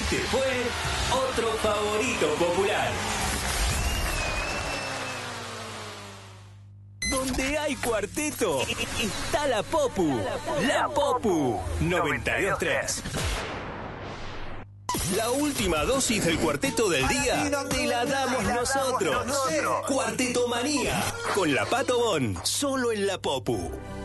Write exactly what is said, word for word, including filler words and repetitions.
Este fue otro favorito popular. Donde hay cuarteto, está la Popu. La Popu noventa y dos tres. La última dosis del cuarteto del día te la damos nosotros. Cuarteto Manía con la Pato Bon, solo en la Popu.